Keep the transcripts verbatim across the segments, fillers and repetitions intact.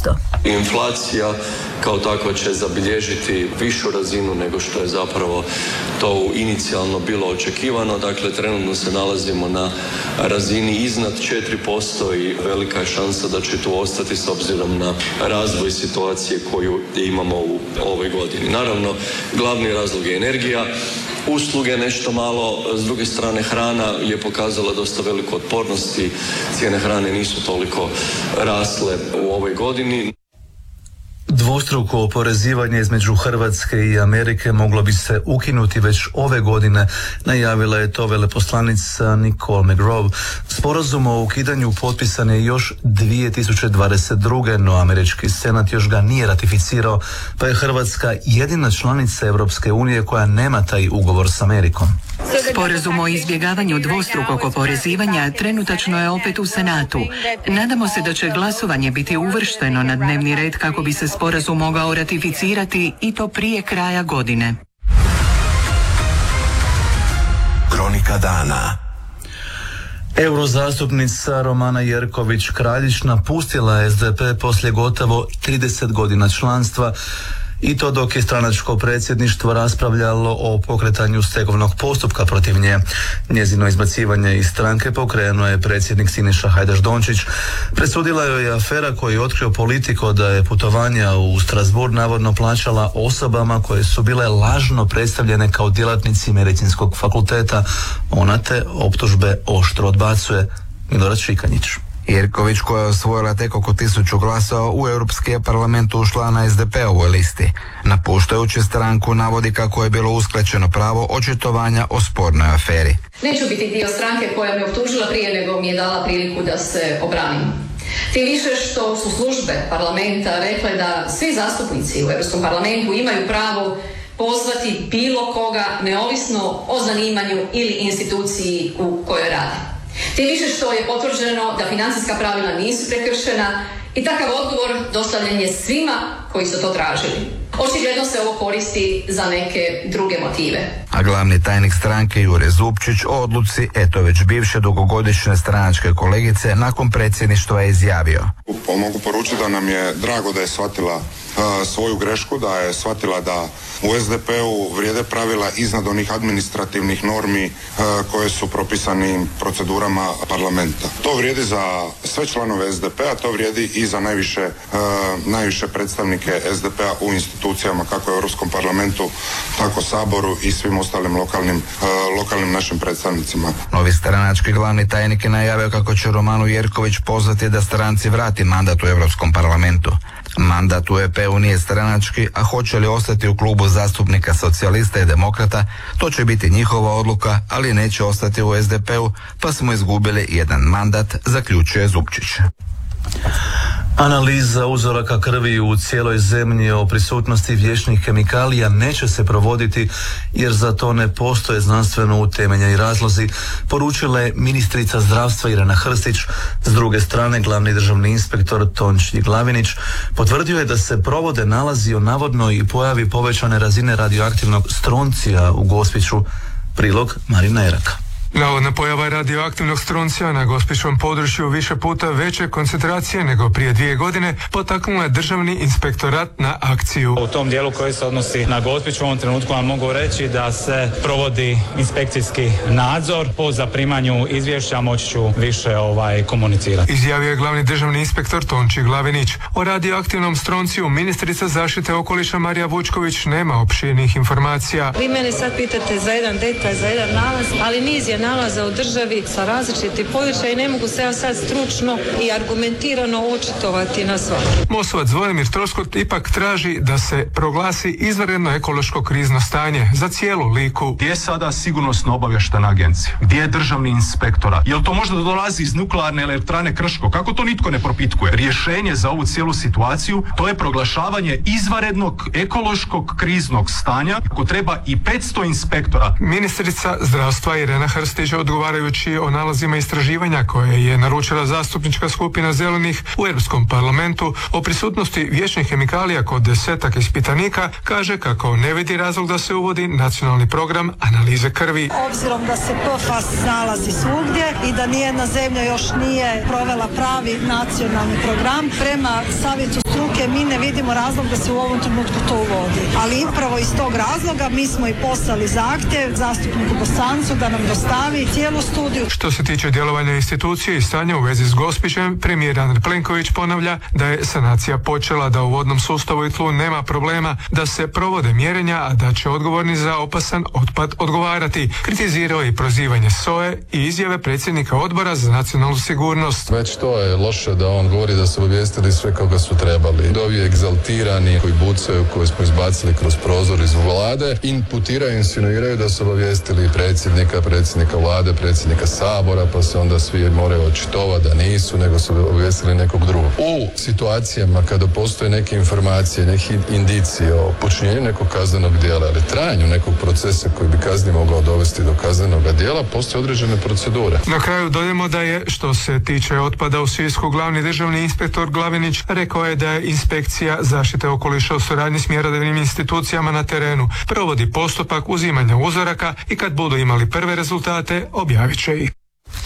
posto. Inflacija kao takva će zabilježiti višu razinu nego što je zapravo to inicijalno bilo očekivano. Dakle, trenutno se nalazimo na razini iznad četiri posto i velika je šansa da će tu ostati s obzirom na razvoj situacije koju imamo u ovoj godini. Naravno, glavni razlog je energija, usluge nešto malo, s druge strane hrana je pokazala dosta veliku otpornost i cijene hrane nisu toliko rasle u ovoj godini. Dvostruko oporezivanje između Hrvatske i Amerike moglo bi se ukinuti već ove godine, najavila je to veleposlanica Nicole McGraw. Sporazum o ukidanju potpisan je još dvije tisuće dvadeset druge. no američki senat još ga nije ratificirao, pa je Hrvatska jedina članica Europske unije koja nema taj ugovor s Amerikom. Sporazum o izbjegavanju dvostrukog oporezivanja trenutačno je opet u Senatu. Nadamo se da će glasovanje biti uvršteno na dnevni red kako bi se sporazum mogao ratificirati i to prije kraja godine. Kronika dana. Eurozastupnica Romana Jerković-Kraljić napustila je es de pe poslije gotovo trideset godina članstva, i to dok je stranačko predsjedništvo raspravljalo o pokretanju stegovnog postupka protiv nje. Njezino izbacivanje iz stranke pokrenuo je predsjednik Siniša Hajdaš-Dončić. Presudila joj je afera koju je otkrio Politico da je putovanja u Strasbourg navodno plaćala osobama koje su bile lažno predstavljene kao djelatnici medicinskog fakulteta. Ona te optužbe oštro odbacuje. Milorad Šikanjić. Jerković, koja je osvojila tek oko tisuću glasova u Europski parlament, ušla na es de pe-ovoj listi. Napuštajući stranku navodi kako je bilo uskraćeno pravo očitovanja o spornoj aferi. Neću biti dio stranke koja me optužila prije nego mi je dala priliku da se obranim. Tim više što su službe parlamenta rekle da svi zastupnici u Europskom parlamentu imaju pravo pozvati bilo koga neovisno o zanimanju ili instituciji u kojoj rade. Tim više što je potvrđeno da financijska pravila nisu prekršena i takav odgovor dostavljen je svima koji su to tražili. Očigledno se ovo koristi za neke druge motive. A glavni tajnik stranke Jure Zupčić o odluci eto već bivše dugogodišnje stranačke kolegice nakon predsjedništva je izjavio. Mogu poručiti da nam je drago da je shvatila uh, svoju grešku, da je shvatila da u es de pe-u vrijede pravila iznad onih administrativnih normi uh, koje su propisani procedurama parlamenta. To vrijedi za sve članove es de pe-a, to vrijedi i za najviše, uh, najviše predstavnike es de pe-a u institucijama, kako u Europskom parlamentu, tako Saboru i svim ostalim lokalnim, uh, lokalnim našim predstavnicima. Novi stranački glavni tajnik je najavio kako će Romanu Jerković pozvati da stranci vrati mandat u Europskom parlamentu. Mandat u e pe-u nije stranački, a hoće li ostati u klubu zastupnika socijalista i demokrata, to će biti njihova odluka, ali neće ostati u es de pe-u, pa smo izgubili jedan mandat, zaključuje Zupčić. Analiza uzoraka krvi u cijeloj zemlji o prisutnosti vječnih kemikalija neće se provoditi jer za to ne postoje znanstveno utemeljeni razlozi, poručila je ministrica zdravstva Irena Hrstić. S druge strane, glavni državni inspektor Tonči Glavinić potvrdio je da se provode nalazi o navodnoj pojavi povećane razine radioaktivnog stroncija u Gospiću. Prilog Marina Eraka. Navodna pojava radioaktivnog stroncija na gospićkom području više puta veće koncentracije nego prije dvije godine potaknula je državni inspektorat na akciju. U tom dijelu koji se odnosi na Gospić u ovom trenutku vam mogu reći da se provodi inspekcijski nadzor. Po zaprimanju izvješća moći ću više ovaj, komunicirati. Izjavio je glavni državni inspektor Tonči Glavinić. O radioaktivnom stronciju ministrica zaštite okoliša Marija Vučković nema opširnih informacija. Vi mene sad pitate za jedan detalj, za jedan nalaz, ali niz je nalaza u državi sa različitih područja i ne mogu se ja sad stručno i argumentirano očitovati na svaki. Mosovac Zvonimir Troskot ipak traži da se proglasi izvanredno ekološko krizno stanje za cijelu Liku. Gdje je sada sigurnosno obavještajna agencija? Gdje je državni inspektorat? Jel to možda dolazi iz nuklearne elektrane Krško? Kako to nitko ne propitkuje? Rješenje za ovu cijelu situaciju to je proglašavanje izvanrednog ekološkog kriznog stanja. Ako treba i petsto inspektora. Ministrica zdravstva Irena Hrstić, odgovarajući o nalazima istraživanja koje je naručila zastupnička skupina zelenih u Europskom parlamentu o prisutnosti vječnih kemikalija kod desetak ispitanika, kaže kako ne vidi razlog da se uvodi nacionalni program analize krvi. Obzirom da se pe fas nalazi svugdje i da nijedna zemlja još nije provela pravi nacionalni program, prema savjetu stručnjaka Hrvatske, mi ne vidimo razlog da se u ovom trenutku to uvodi. Ali upravo iz tog razloga mi smo i poslali zahtjev zastupniku Bosancu da nam dostavi cijelu studiju. Što se tiče djelovanja institucije i stanja u vezi s Gospićem, premijer Andrej Plenković ponavlja da je sanacija počela, da u vodnom sustavu i tlu nema problema, da se provode mjerenja, a da će odgovorni za opasan otpad odgovarati. Kritizirao je i prozivanje S O E i izjave predsjednika Odbora za nacionalnu sigurnost. Već to je loše da on govori da su obavijestili sve koga su trebali. Ovi egzaltirani koji bucaju, koji smo izbacili kroz prozor iz vlade, imputiraju, insinuiraju da su obavijestili predsjednika, predsjednika vlade, predsjednika Sabora, pa se onda svi moraju očitovati da nisu, nego su obavijestili nekog drugog. U situacijama kada postoje neke informacije, neki indicije o počinjenju nekog kaznenog djela ili trajanju nekog procesa koji bi kazneno mogao dovesti do kaznenog djela, postoje određene procedure. Na kraju dodajemo da je, što se tiče otpada u Sisku, glavni državni inspektor Glavinić rekao je da je inspekcija zaštite okoliša u suradnji s mjerodavnim institucijama na terenu provodi postupak uzimanja uzoraka i kad budu imali prve rezultate, objavit će ih.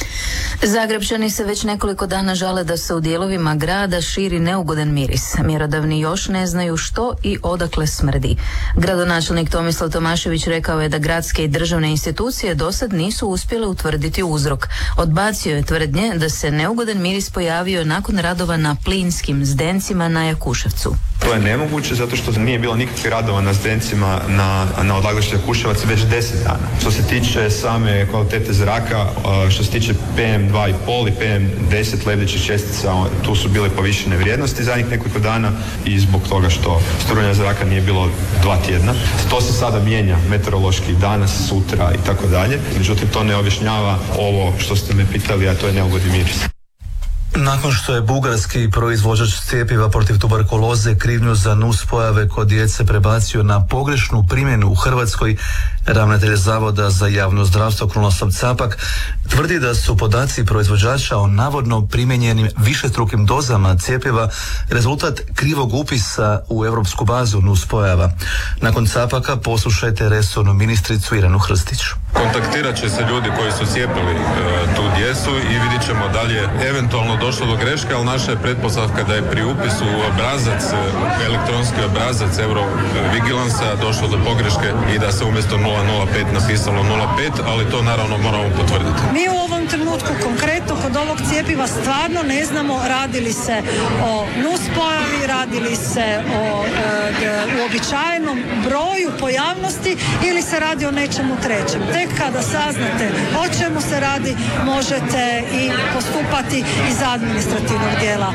Zagrepčani se već nekoliko dana žale da se u dijelovima grada širi neugodan miris. Mjerodavni još ne znaju što i odakle smrdi. Gradonačelnik Tomislav Tomašević rekao je da gradske i državne institucije dosad nisu uspjele utvrditi uzrok. Odbacio je tvrdnje da se neugodan miris pojavio nakon radova na plinskim zdencima na Jakuševcu. To je nemoguće zato što nije bilo nikakvih radova na zdencima na, na odlagalištu Jakuševac već deset dana. Što se tiče same kvalitete zraka, što se tiče P M dva i pol i P M deset lebdećih čestica, tu su bile povišene vrijednosti zadnjih nekoliko dana i zbog toga što strujanja zraka nije bilo dva tjedna. To se sada mijenja meteorološki danas, sutra i tako dalje. Međutim, to ne objašnjava ovo što ste me pitali, a to je neugodni miris. Nakon što je bugarski proizvođač cjepiva protiv tuberkuloze krivnju za nuspojave kod djece prebacio na pogrešnu primjenu u Hrvatskoj, ravnatelj Zavoda za javno zdravstvo Krunoslav Capak tvrdi da su podaci proizvođača o navodno primijenjenim višestrukim dozama cjepiva rezultat krivog upisa u europsku bazu nuspojava. Nakon Capaka poslušajte resornu ministricu Irenu Hrstić. Kontaktirat će se ljudi koji su cijepili e, tu djecu i vidit ćemo da li je eventualno došlo do greške, ali naša je pretpostavka da je pri upisu u obrazac, elektronski obrazac Eurovigilansa došlo do pogreške i da se umjesto nula nula pet napisalo nula pet, ali to naravno moramo potvrditi. Mi u ovom trenutku konkretno kod ovog cjepiva stvarno ne znamo radi li se o nuspojavi, radi li se o e, uobičajenom broju pojavnosti ili se radi o nečemu trećem. Tek kada saznate o čemu se radi, možete i postupati iz administrativnog dijela.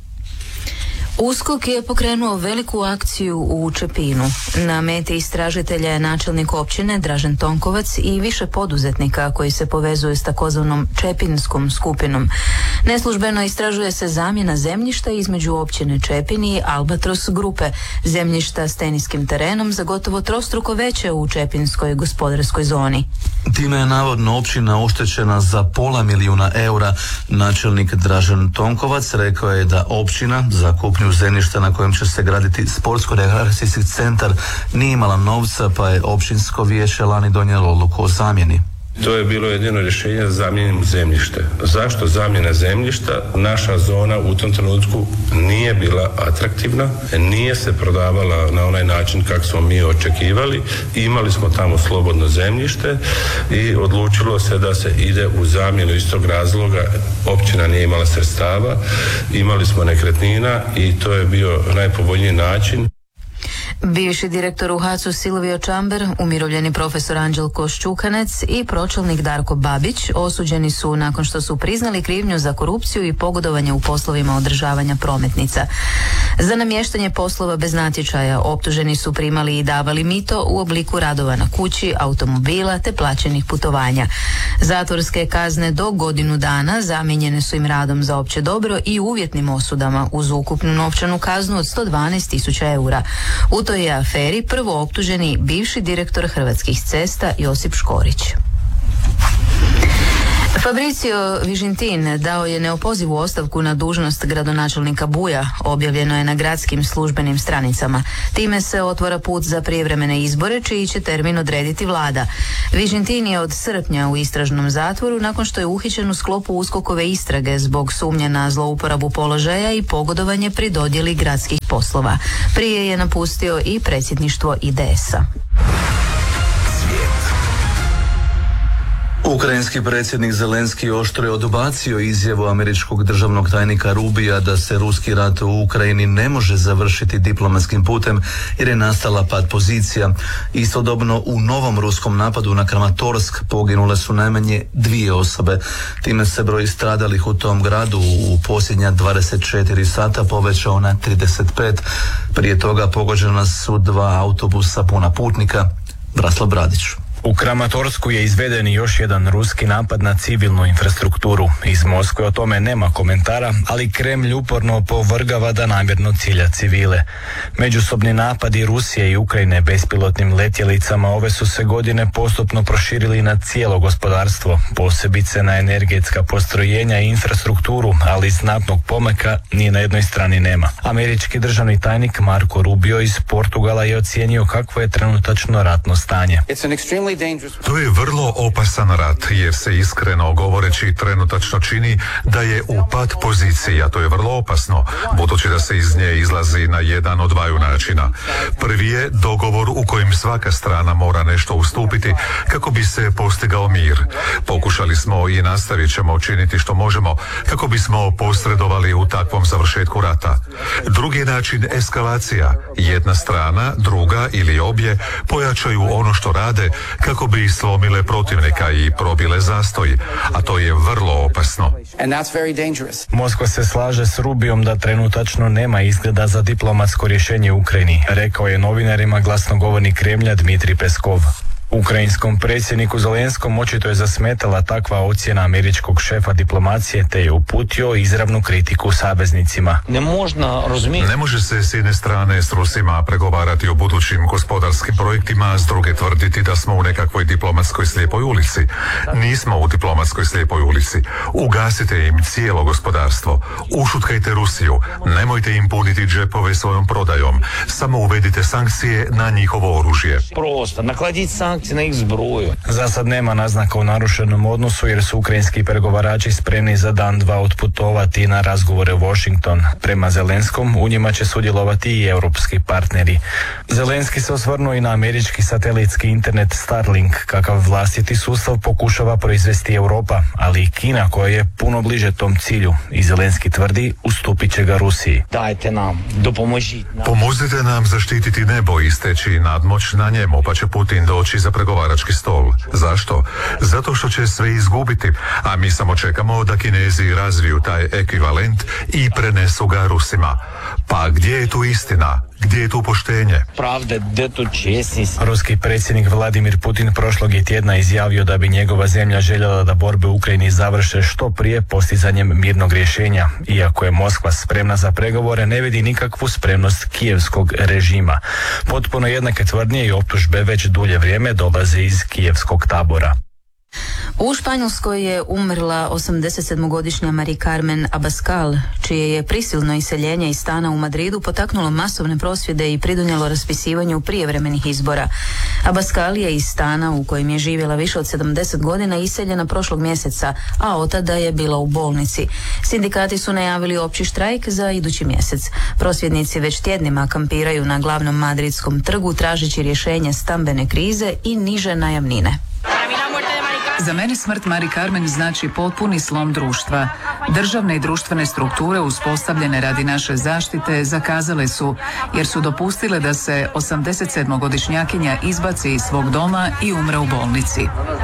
U S K O K je pokrenuo veliku akciju u Čepinu. Na meti istražitelja je načelnik općine Dražen Tonkovac i više poduzetnika koji se povezuju s takozvanom Čepinskom skupinom. Neslužbeno istražuje se zamjena zemljišta između općine Čepin i Albatros grupe, zemljišta s teniskim terenom za gotovo trostruko veće u Čepinskoj gospodarskoj zoni. Time je navodno općina oštećena za pola milijuna eura. Načelnik Dražen Tonkovac rekao je da općina za kupnju zemljišta na kojem će se graditi sportsko-rekreacijski centar nije imala novca, pa je općinsko vijeće lani donijelo odluku o zamjeni. To je bilo jedino rješenje da zamijenimo zemljište. Zašto zamjena zemljišta? Naša zona u tom trenutku nije bila atraktivna, nije se prodavala na onaj način kako smo mi očekivali. Imali smo tamo slobodno zemljište i odlučilo se da se ide u zamjenu iz tog razloga. Općina nije imala sredstava, imali smo nekretnina i to je bio najpovoljniji način. Bivši direktor u H A C U Silvio Čamber, umirovljeni profesor Anđelko Šćukanec i pročelnik Darko Babić osuđeni su nakon što su priznali krivnju za korupciju i pogodovanje u poslovima održavanja prometnica. Za namještanje poslova bez natječaja optuženi su primali i davali mito u obliku radova na kući, automobila te plaćenih putovanja. Zatvorske kazne do godinu dana zamijenjene su im radom za opće dobro i uvjetnim osudama uz ukupnu novčanu kaznu od sto dvanaest tisuća eura. U toj je aferi prvo optuženi bivši direktor Hrvatskih cesta Josip Škorić. Fabrizio Vižintin dao je neopozivu ostavku na dužnost gradonačelnika Buja, objavljeno je na gradskim službenim stranicama. Time se otvara put za prijevremene izbore, čiji će termin odrediti vlada. Vižintin je od srpnja u istražnom zatvoru nakon što je uhićen u sklopu USKOK-ove istrage zbog sumnje na zlouporabu položaja i pogodovanje pri dodjeli gradskih poslova. Prije je napustio i predsjedništvo I D S-a. Ukrajinski predsjednik Zelenski oštro je odbacio izjavu američkog državnog tajnika Rubija da se ruski rat u Ukrajini ne može završiti diplomatskim putem jer je nastala pad pozicija. Istodobno u novom ruskom napadu na Kramatorsk poginule su najmanje dvije osobe. Time se broj stradalih u tom gradu u posljednja dvadeset četiri sata povećao na trideset pet. Prije toga pogođena su dva autobusa puna putnika. Braslav Bradić. U Kramatorsku je izveden još jedan ruski napad na civilnu infrastrukturu. Iz Moskve o tome nema komentara, ali Kremlj uporno opovrgava da namjerno cilja civile. Međusobni napadi Rusije i Ukrajine bespilotnim letjelicama ove su se godine postupno proširili na cijelo gospodarstvo, posebice na energetska postrojenja i infrastrukturu, ali znatnog pomaka ni na jednoj strani nema. Američki državni tajnik Marco Rubio iz Portugala je ocijenio kakvo je trenutačno ratno stanje. To je vrlo opasan rat, jer se iskreno govoreći trenutačno čini da je u pad poziciji, a to je vrlo opasno, budući da se iz nje izlazi na jedan od dvaju načina. Prvi je dogovor u kojem svaka strana mora nešto ustupiti kako bi se postigao mir. Pokušali smo i nastavit ćemo učiniti što možemo kako bismo posredovali u takvom završetku rata. Drugi način eskalacija. Jedna strana, druga ili obje pojačaju ono što rade kako bi slomile protivnika i probile zastoj, a to je vrlo opasno. Moskva se slaže s Rubijom da trenutačno nema izgleda za diplomatsko rješenje u Ukrajini, rekao je novinarima glasnogovornik Kremlja Dmitrij Peskov. Ukrajinskom predsjedniku Zelenskom očito je zasmetala takva ocjena američkog šefa diplomacije te je uputio izravnu kritiku saveznicima. Ne, ne može se s jedne strane s Rusima pregovarati o budućim gospodarskim projektima, a s druge tvrditi da smo u nekakvoj diplomatskoj slijepoj ulici. Nismo u diplomatskoj slijepoj ulici. Ugasite im cijelo gospodarstvo. Ušutkajte Rusiju. Nemojte im puniti džepove svojom prodajom. Samo uvedite sankcije na njihovo oružje. Prosto, nakladiti sankcije na ih zbroju. Za sad nema naznaka o narušenom odnosu jer su ukrajinski pregovarači spremni za dan dva otputovati na razgovore u Washington. Prema Zelenskom u njima će sudjelovati i europski partneri. Zelenski se osvrnuo i na američki satelitski internet Starlink, kakav vlastiti sustav pokušava proizvesti Europa, ali i Kina koja je puno bliže tom cilju i Zelenski tvrdi ustupit će ga Rusiji. Dajte nam, dopomožite nam. Pomozite nam zaštititi nebo i steći nadmoć na njemu, pa će Putin doći za pregovarački stol. Zašto? Zato što će sve izgubiti, a mi samo čekamo da Kinezi razviju taj ekvivalent i prenesu ga Rusima. Pa gdje je tu istina? Gdje je tu poštenje? Pravda, gdje tu čestnost? Ruski predsjednik Vladimir Putin prošlog je tjedna izjavio da bi njegova zemlja željela da borbe u Ukrajini završe što prije postizanjem mirnog rješenja. Iako je Moskva spremna za pregovore, ne vidi nikakvu spremnost kijevskog režima. Potpuno jednake tvrdnje i optužbe već dulje vrijeme dolaze iz kijevskog tabora. U Španjolskoj je umrla osamdesetsedmogodišnja Mari Carmen Abascal, čije je prisilno iseljenje iz stana u Madridu potaknulo masovne prosvjede i pridonijelo raspisivanju prijevremenih izbora. Abascal je iz stana u kojem je živjela više od sedamdeset godina iseljena prošlog mjeseca, a od tada je bila u bolnici. Sindikati su najavili opći štrajk za idući mjesec. Prosvjednici već tjednima kampiraju na glavnom madridskom trgu tražeći rješenje stambene krize i niže najamnine. Za mene smrt Mari Carmen znači potpuni slom društva. Državne i društvene strukture uspostavljene radi naše zaštite zakazale su, jer su dopustile da se osamdesetsedmogodišnjakinja izbaci iz svog doma i umre u bolnici.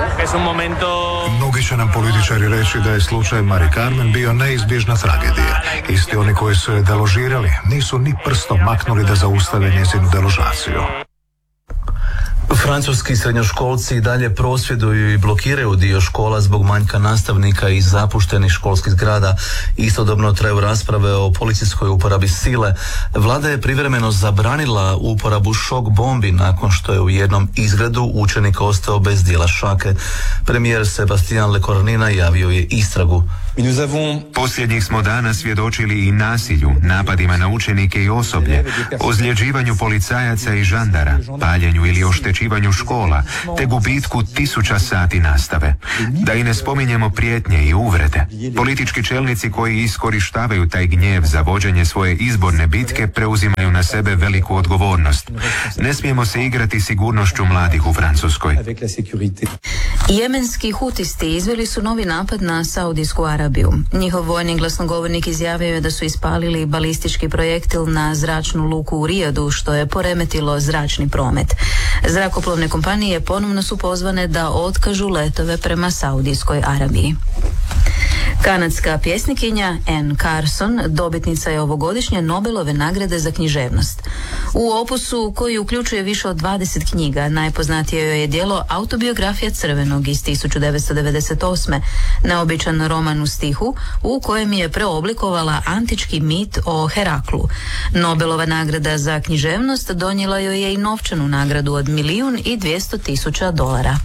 Mnogi će nam političari reći da je slučaj Mari Carmen bio neizbježna tragedija. Isti oni koji su je deložirali nisu ni prstom maknuli da zaustave njezinu deložaciju. Francuski srednjoškolci i dalje prosvjeduju i blokiraju dio škola zbog manjka nastavnika i zapuštenih školskih zgrada. Istodobno traju rasprave o policijskoj uporabi sile. Vlada je privremeno zabranila uporabu šok bombi nakon što je u jednom izgredu učenik ostao bez dijela šake. Premijer Sebastian Lecornu najavio je istragu. Posljednjih smo dana svjedočili i nasilju, napadima na učenike i osoblje, ozljeđivanju policajaca i žandara, paljenju ili oštećivanju škola, te gubitku tisuća sati nastave. Da i ne spominjemo prijetnje i uvrede. Politički čelnici koji iskorištavaju taj gnjev za vođenje svoje izborne bitke preuzimaju na sebe veliku odgovornost. Ne smijemo se igrati sigurnošću mladih u Francuskoj. Jemenski hutisti izveli su novi napad na Saudijsku Arabiju. Njihov vojni glasnogovornik izjavio je da su ispalili balistički projektil na zračnu luku u Rijadu, što je poremetilo zračni promet. Zrakoplovne kompanije ponovno su pozvane da otkažu letove prema Saudijskoj Arabiji. Kanadska pjesnikinja Anne Carson dobitnica je ovogodišnje Nobelove nagrade za književnost. U opusu koji uključuje više od dvadeset knjiga, najpoznatije joj je djelo Autobiografija crvenog iz tisuću devetsto devedeset osme, neobičan roman u stihu u kojem je preoblikovala antički mit o Heraklu. Nobelova nagrada za književnost donijela joj je i novčanu nagradu od milijun i dvjesto tisuća dolara.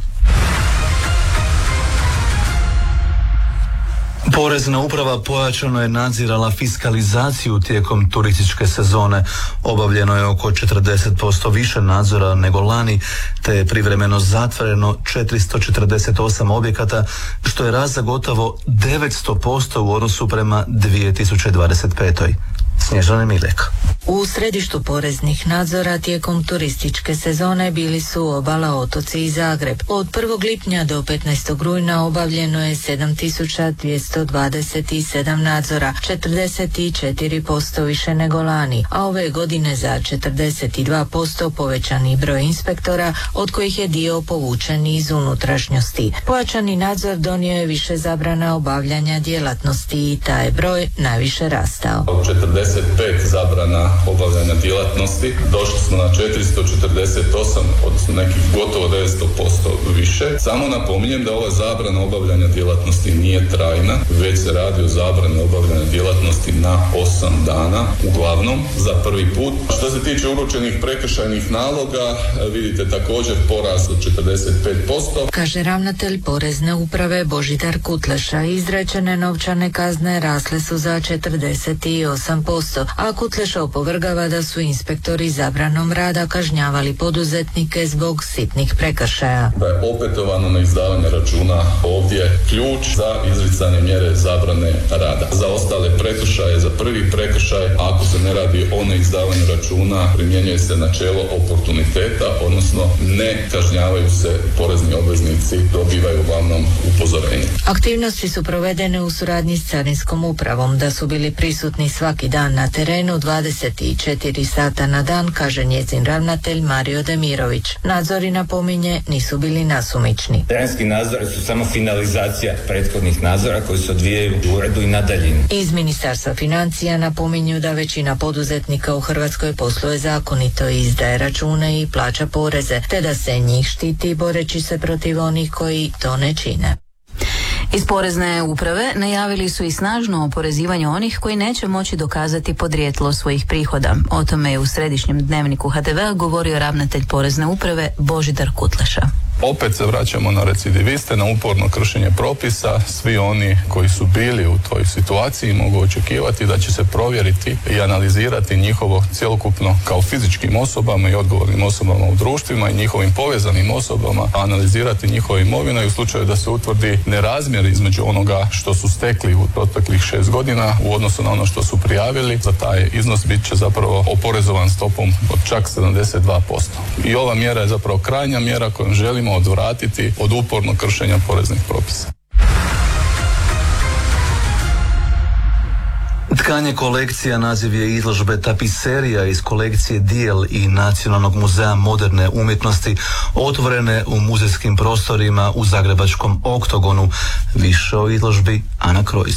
Porezna uprava pojačano je nadzirala fiskalizaciju tijekom turističke sezone. Obavljeno je oko četrdeset posto više nadzora nego lani, te je privremeno zatvoreno četiristo četrdeset osam objekata, što je rast za gotovo devetsto posto u odnosu prema dvije tisuće dvadeset pete. Snježana Milek. U središtu poreznih nadzora tijekom turističke sezone bili su Obala, otoci i Zagreb. Od prvog lipnja do petnaestog rujna obavljeno je sedam tisuća dvjesto dvadeset sedam nadzora, četrdeset četiri posto više nego lani, a ove godine za četrdeset dva posto povećani broj inspektora, od kojih je dio povučen iz unutrašnjosti. Pojačani nadzor donio je više zabrana obavljanja djelatnosti i taj broj najviše rastao. četrdeset pet zabrana obavljanja djelatnosti, došli smo na četiristo četrdeset osam, odnosno nekih gotovo devetsto posto više. Samo napominjem da ova zabrana obavljanja djelatnosti nije trajna, već se radi o zabrani obavljanja djelatnosti na osam dana, uglavnom za prvi put. Što se tiče uručenih prekršajnih naloga, vidite također porast od četrdeset pet posto. Kaže ravnatelj Porezne uprave Božidar Kutleša, izrečene novčane kazne rasle su za četrdeset osam posto, a Kutleša opovrgava da su inspektori zabranom rada kažnjavali poduzetnike zbog sitnih prekršaja. Da je opetovano na izdavanje računa ovdje ključ za izricanje mjere zabrane rada. Za ostale prekršaje, za prvi prekršaj, ako se ne radi o neizdavanju računa, primjenjuje se načelo oportuniteta, odnosno ne kažnjavaju se porezni obveznici, dobivaju uglavnom upozorenje. Aktivnosti su provedene u suradnji s Carinskom upravom, da su bili prisutni svaki dan na terenu dvadeset četiri sata na dan, kaže njezin ravnatelj Mario Demirović. Nadzori, napominje, nisu bili nasumični. Terenski nadzori su samo finalizacija prethodnih nadzora koji se odvijaju u uredu i na daljinu. Iz Ministarstva financija napominju da većina poduzetnika u Hrvatskoj posluje zakonito i izdaje račune i plaća poreze, te da se njih štiti boreći se protiv onih koji to ne čine. Iz Porezne uprave najavili su i snažno oporezivanje onih koji neće moći dokazati podrijetlo svojih prihoda. O tome je u središnjem dnevniku ha te vea govorio ravnatelj Porezne uprave Božidar Kutleša. Opet se vraćamo na recidiviste, na uporno kršenje propisa. Svi oni koji su bili u toj situaciji mogu očekivati da će se provjeriti i analizirati njihovo cjelokupno kao fizičkim osobama i odgovornim osobama u društvima i njihovim povezanim osobama, analizirati njihova imovina i u slučaju da se utvrdi nerazmjer između onoga što su stekli u proteklih šest godina u odnosu na ono što su prijavili, za taj iznos bit će zapravo oporezovan stopom od čak sedamdeset dva posto. I ova mjera je zapravo krajnja mjera kojom želimo odvratiti od upornog kršenja poreznih propisa. Tkanje kolekcija naziv je izložbe tapiserija iz kolekcije Dijel i Nacionalnog muzeja moderne umjetnosti, otvorene u muzejskim prostorima u zagrebačkom Oktogonu. Više o izložbi Ana Krojs.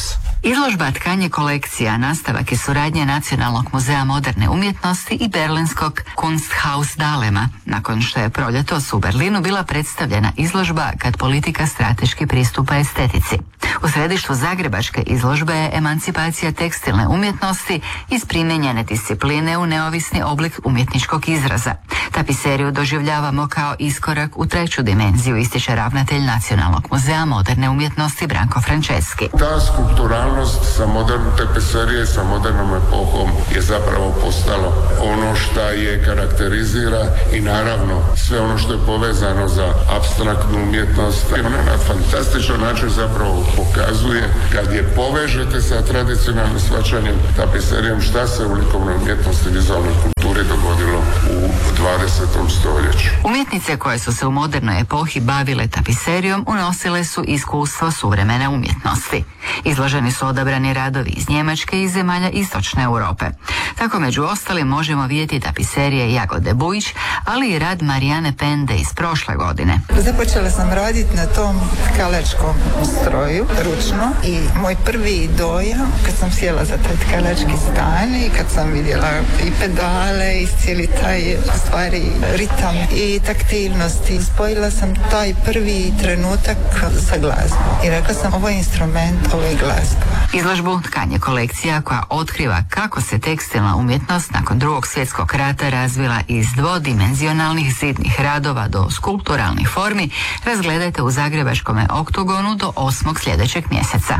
Izložba Tkanje kolekcija nastavak je suradnje Nacionalnog muzeja moderne umjetnosti i berlinskog Kunsthaus Dahlema, nakon što je proljetos u Berlinu bila predstavljena izložba Kad politika strateški pristupa estetici. U središtu zagrebačke izložbe je emancipacija tekstilne umjetnosti iz primijenjene discipline u neovisni oblik umjetničkog izraza. Tapiseriju doživljavamo kao iskorak u treću dimenziju, ističe ravnatelj Nacionalnog muzeja moderne umjetnosti Branko Franceski. Ta skulpturalnost sa modernom tapiserije, sa modernom epohom je zapravo postalo ono što je karakterizira i naravno sve ono što je povezano za apstraktnu umjetnost. Ona na fantastičan način zapravo pokazuje, kad je povežete sa tradicionalnim shvaćanjem tapiserijom, šta se u likovnoj umjetnosti i vizualnoj kulturi dogodilo u dvadesetom stoljeću. Umjetnice koje su se u modernoj epohi bavile tapiserijom unosile su iskustvo suvremene umjetnosti. Izloženi su odabrani radovi iz Njemačke i zemalja istočne Europe. Tako među ostalim možemo vidjeti tapiserije Jagode Bujić, ali i rad Marijane Pende iz prošle godine. Započela sam raditi na tom tkalačkom stroju ručno i moj prvi dojam kad sam sjela za taj tkalački stan i kad sam vidjela i pedale i cijeli taj stvari ritam i taktilnosti, spojila sam taj prvi trenutak sa glazbom i rekla sam, ovo je instrument, ovo je glazba. Izložbu Tkanje kolekcija, koja otkriva kako se tekstilna umjetnost nakon drugog svjetskog rata razvila iz dvodimenzionalnih zidnih radova do skulpturalnih formi, razgledajte u zagrebačkom Oktogonu do osmog sljedećeg mjeseca.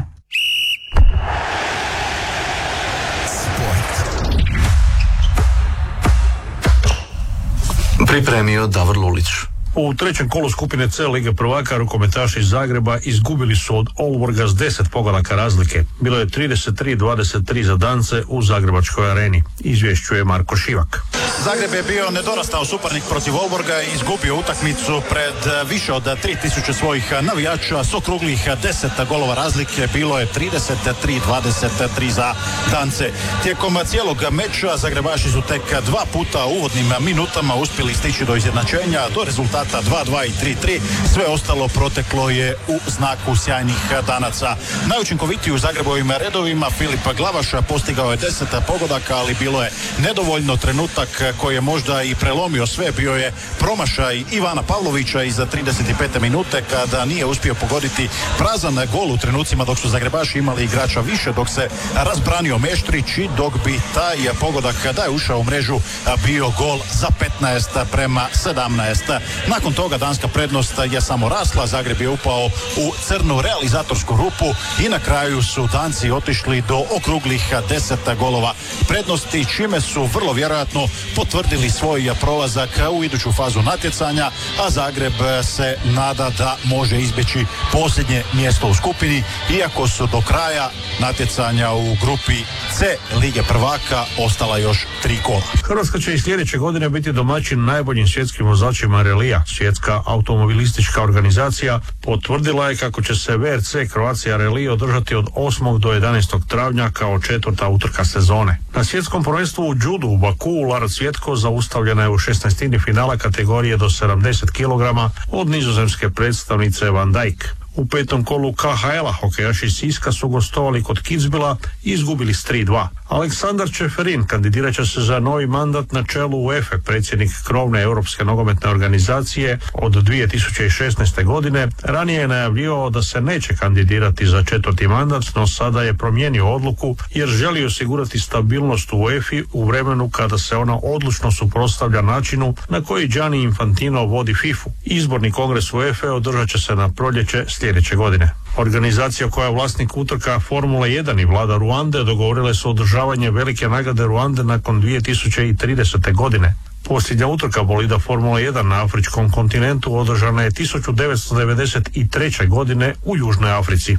Pripremio Davor Lulić. U trećem kolu skupine C Lige prvaka rukometaši iz Zagreba izgubili su od Olborga s deset pogodaka razlike. Bilo je trideset tri dvadeset tri za Dance u Zagrebačkoj areni. Izvješćuje Marko Šivak. Zagreb je bio nedorastao suparnik protiv Olborga i izgubio utakmicu pred više od tri tisuće svojih navijača s okruglih deset golova razlike. Bilo je trideset tri dvadeset tri za Dance. Tijekom cijelog meča Zagrebaši su tek dva puta u uvodnim minutama uspjeli stići do izjednačenja, do rezultata dva dva i tri tri. Sve ostalo proteklo je u znaku sjajnih Danaca. Najučinkovitiji u Zagrebovim redovima Filipa Glavaša postigao je deset pogodaka, ali bilo je nedovoljno. Trenutak koji je možda i prelomio sve bio je promašaj Ivana Pavlovića iza trideset pete minute, kada nije uspio pogoditi prazan gol u trenucima dok su Zagrebaši imali igrača više, dok se razbranio Meštrić i dok bi taj pogodak da je ušao u mrežu bio gol za petnaest prema sedamnaest. Nakon toga danska prednost je samo rasla, Zagreb je upao u crnu realizatorsku rupu i na kraju su Danci otišli do okruglih deset golova prednosti, čime su vrlo vjerojatno potvrdili svoj prolazak u iduću fazu natjecanja, a Zagreb se nada da može izbjeći posljednje mjesto u skupini, iako su do kraja natjecanja u grupi C Lige prvaka ostala još tri kola. Hrvatska će i sljedeće godine biti domaćin najboljim svjetskim vozačima relija. Svjetska automobilistička organizacija potvrdila je kako će se V R C Croatia Rally održati od osmog do jedanaestog travnja kao četvrta utrka sezone. Na svjetskom prvenstvu u judu u Baku Lara Cvjetko zaustavljena je u šesnaestini finala kategorije do sedamdeset kilograma od nizozemske predstavnice Van Dijk. U petom kolu K H L-a hokejaši Siska su gostovali kod Kitzbühela i izgubili s tri dva. Aleksandar Čeferin kandidirat će se za novi mandat na čelu UEFA, predsjednik krovne europske nogometne organizacije od dvije tisuće šesnaeste. godine. Ranije je najavljivao da se neće kandidirati za četvrti mandat, no sada je promijenio odluku jer želi osigurati stabilnost u UEFA u vremenu kada se ona odlučno suprotstavlja načinu na koji Gianni Infantino vodi fifu. Izborni kongres UEFA održat će se na proljeće sljedeće godine. Organizacija koja je vlasnik utrka Formule jedan i vlada Ruande dogovorile su održavanje velike nagrade Ruande nakon dvije tisuće tridesete. godine. Posljednja utrka bolida Formula jedan na afričkom kontinentu održana je tisuću devetsto devedeset treće. godine u Južnoj Africi.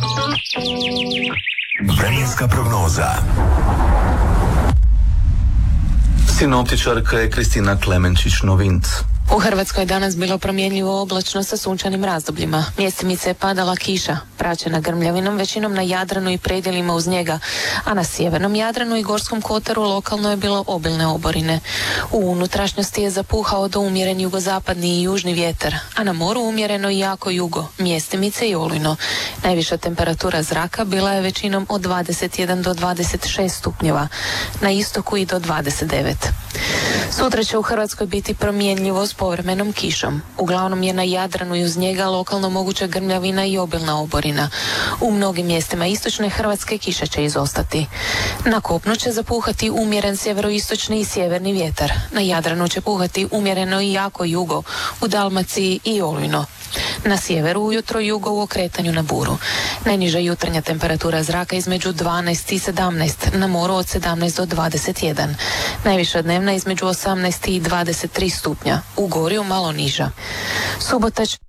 Vremenska prognoza. Sinoptičarka je Kristina Klemenčić-Novinc. U Hrvatskoj je danas bilo promjenljivo oblačno sa sunčanim razdobljima. Mjestimice je padala kiša, praćena grmljavinom, većinom na Jadranu i predjelima uz njega, a na sjevernom Jadranu i Gorskom kotaru lokalno je bilo obilne oborine. U unutrašnjosti je zapuhao do umjeren jugozapadni i južni vjetar, a na moru umjereno i jako jugo, mjestimice i olujno. Najviša temperatura zraka bila je većinom od dvadeset jedan do dvadeset šest stupnjeva, na istoku i do dvadeset devet. Sutra će u Hrvatskoj biti promjenljivo s povremenom kišom. Uglavnom je na Jadranu i uz njega lokalno moguća grmljavina i obilna oborina. U mnogim mjestima istočne Hrvatske kiša će izostati. Na kopnu će zapuhati umjeren sjeveroistočni i sjeverni vjetar. Na Jadranu će puhati umjereno i jako jugo, u Dalmaciji i olujno. Na sjeveru ujutro jugo u okretanju na buru. Najniža jutarnja temperatura zraka između dvanaest i sedamnaest, na moru od sedamnaest do dvadeset jedan. Najviša dnevna između osamnaest i dvadeset tri stupnja, u Gorju malo niža. Subota će